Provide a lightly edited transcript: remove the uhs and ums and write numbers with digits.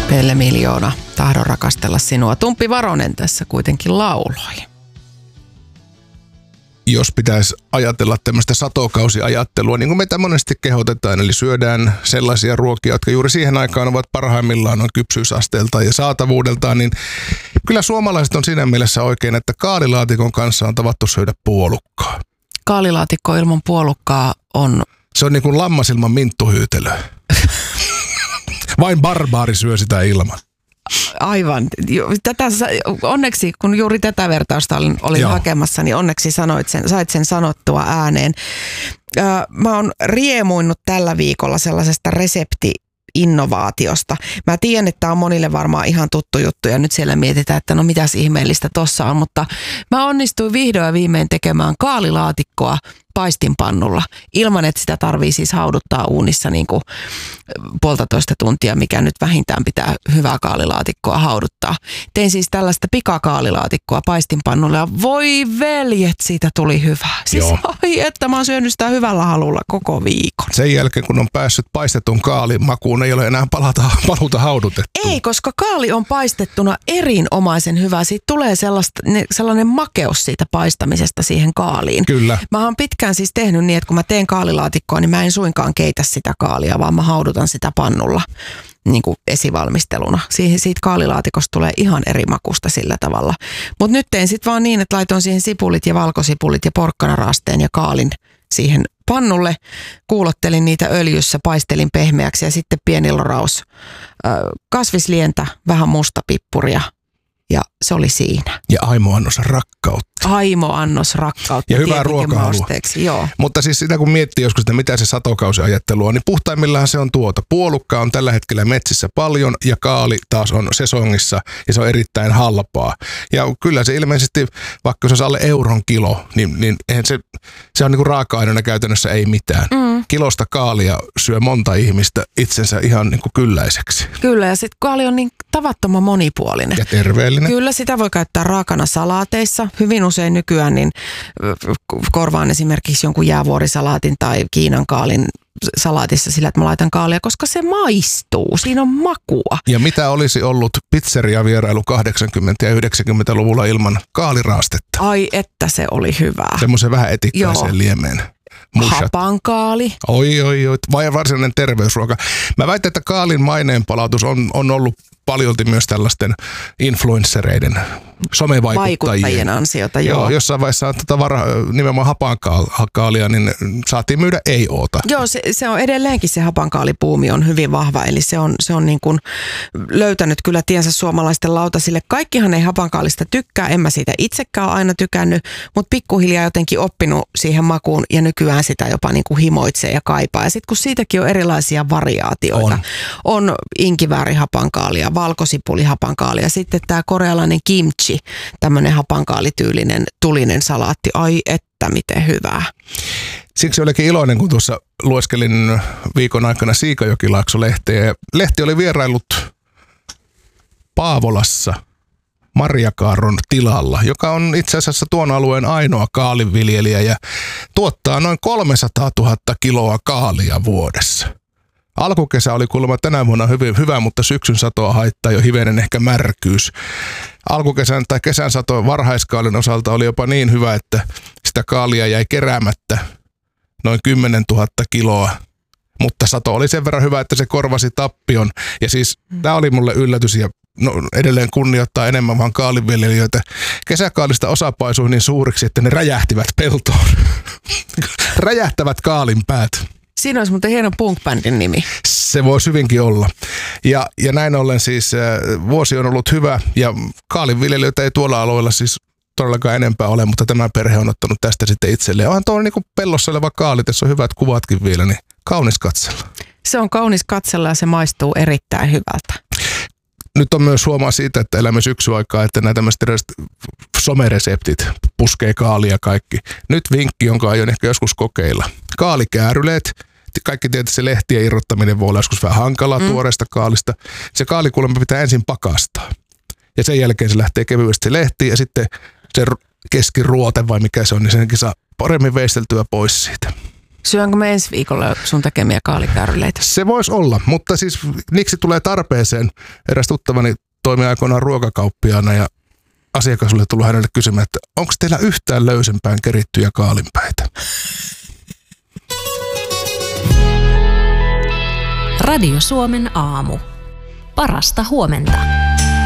Pelle Miljoona, tahdon rakastella sinua. Tumppi Varonen tässä kuitenkin lauloi. Jos pitäisi ajatella tämmöistä satokausiajattelua, niin kuin meitä monesti kehotetaan, eli syödään sellaisia ruokia, jotka juuri siihen aikaan ovat parhaimmillaan on kypsyysasteeltaan ja saatavuudeltaan, niin kyllä suomalaiset on siinä mielessä oikein, että kaalilaatikon kanssa on tavattu syödä puolukkaa. Kaalilaatikko ilman puolukkaa on... Se on niin kuin lammas ilman minttuhyytelöä. Vain barbaari syö sitä ilman. Aivan. Onneksi, kun juuri tätä vertausta olin hakemassa, niin onneksi sait sen sanottua ääneen. Mä oon riemuinut tällä viikolla sellaisesta resepti-innovaatiosta. Mä tiedän, että tämä on monille varmaan ihan tuttu juttu ja nyt siellä mietitään, että no mitäs ihmeellistä tossa on, mutta mä onnistuin vihdoin ja viimein tekemään kaalilaatikkoa paistinpannulla ilman, että sitä tarvii siis hauduttaa uunissa niin kuin 1,5 tuntia, mikä nyt vähintään pitää hyvää kaalilaatikkoa hauduttaa. Tein siis tällaista pikakaalilaatikkoa paistinpannulla ja voi veljet, siitä tuli hyvää. Siis ai, että mä oon syönyt sitä hyvällä halulla koko viikon. Sen jälkeen, kun on päässyt paistetun kaalin makuun, ei ole enää paluuta haudutettua. Ei, koska kaali on paistettuna erinomaisen hyvä. Siitä tulee sellainen makeus siitä paistamisesta siihen kaaliin. Kyllä. Mä oon pitkään siis tehnyt niin, että kun mä teen kaalilaatikkoa, niin mä en suinkaan keitä sitä kaalia, vaan mä haudutan sitä pannulla niin kuin esivalmisteluna. Siitä kaalilaatikosta tulee ihan eri makusta sillä tavalla. Mutta nyt tein sitten vaan niin, että laitoin siihen sipulit ja valkosipulit ja porkkanaraasteen ja kaalin siihen pannulle. Kuulottelin niitä öljyssä, paistelin pehmeäksi ja sitten pieni loraus kasvislientä, vähän mustapippuria. Ja se oli siinä. Ja aimoannos rakkautta. Aimoannos rakkautta. Ja hyvää ruokahalua. Joo. Mutta siis sitä kun miettii joskus, että mitä se satokausiajattelu on, niin puhtaimmillaan se on tuota. Puolukka on tällä hetkellä metsissä paljon ja kaali taas on sesongissa ja se on erittäin halpaa. Ja kyllä se ilmeisesti, vaikka se olisi alle euron kilo, niin eihän se on niin kuin raaka-aineena käytännössä ei mitään. Kilosta kaalia syö monta ihmistä itsensä ihan niin kuin kylläiseksi. Kyllä, ja sitten kaali on niin tavattoman monipuolinen. Ja terveellinen. Kyllä, sitä voi käyttää raakana salaateissa. Hyvin usein nykyään niin korvaan esimerkiksi jonkun jäävuorisalaatin tai Kiinan kaalin salaatissa sillä, että mä laitan kaalia, koska se maistuu. Siinä on makua. Ja mitä olisi ollut pizzeriavierailu 80- ja 90-luvulla ilman kaaliraastetta? Ai, että se oli hyvää. Semmoisen vähän etikkaisen liemeen. Hapankaali. Oi. Vai varsinainen terveysruoka. Mä väitän, että kaalin maineenpalautus on ollut paljolti myös tällaisten influenssereiden, somevaikuttajien ansiota, joo. Jossain vaiheessa nimenomaan hapankaalia, niin saatiin myydä ei-oota. Joo, se on edelleenkin se hapankaalipuumi on hyvin vahva, eli se on niin kuin löytänyt kyllä tiensä suomalaisten lautasille. Kaikkihan ei hapankaalista tykkää, en mä siitä itsekään aina tykännyt, mutta pikkuhiljaa jotenkin oppinut siihen makuun ja nykyään sitä jopa niin kuin himoitsee ja kaipaa. Ja sitten kun siitäkin on erilaisia variaatioita, on inkiväärihapankaalia, valkosipulihapankaali ja sitten tämä korealainen kimchi, tämmöinen hapankaalityylinen tulinen salaatti. Ai että miten hyvää. Siksi olikin iloinen, kun tuossa lueskelin viikon aikana Siikajokilaakso-lehteä. Ja lehti oli vierailut Paavolassa Maria Kaarron tilalla, joka on itse asiassa tuon alueen ainoa kaalinviljelijä ja tuottaa noin 300 000 kiloa kaalia vuodessa. Alkukesä oli kuulemma tänä vuonna hyvin hyvä, mutta syksyn satoa haittaa jo hivenen ehkä märkyys. Alkukesän tai kesän sato varhaiskaalin osalta oli jopa niin hyvä, että sitä kaalia jäi keräämättä noin 10 000 kiloa. Mutta sato oli sen verran hyvä, että se korvasi tappion. Ja siis tämä oli mulle yllätys ja edelleen kunnioittaa enemmän vaan kaalinviljelijöitä. Kesäkaalista osa paisui niin suuriksi, että ne räjähtivät peltoon. Räjähtävät kaalin päät. Siinä olisi muuten hieno punk-bändin nimi. Se voisi hyvinkin olla. Ja näin ollen siis vuosi on ollut hyvä ja kaalinviljelijöitä ei tuolla alueella siis todellakaan enempää ole, mutta tämä perhe on ottanut tästä sitten itselleen. Onhan tuolla niin pellossa oleva kaali, tässä on hyvät kuvatkin vielä, niin kaunis katsella. Se on kaunis katsella ja se maistuu erittäin hyvältä. Nyt on myös huomaa siitä, että elämme syksyaikaa, että nämä tämmöiset somereseptit puskee kaalia kaikki. Nyt vinkki, jonka aion ehkä joskus kokeilla. Kaalikääryleet. Kaikki tietää, että se lehtien irrottaminen voi olla joskus vähän hankalaa tuoreesta kaalista. Se kaalikulma pitää ensin pakastaa. Ja sen jälkeen se lähtee kevyesti se lehtiin ja sitten se keskiruote vai mikä se on, niin senkin saa paremmin veisteltyä pois siitä. Syönkö me ensi viikolla sun tekemiä kaalikäärleitä? Se voisi olla, mutta siis miksi tulee tarpeeseen? Eräs tuttavani toimi aikoinaan ruokakauppiaana ja asiakas oli tullut hänelle kysymään, että onko teillä yhtään löysempään kerittyjä kaalinpäitä? Radio Suomen aamu. Parasta huomenta.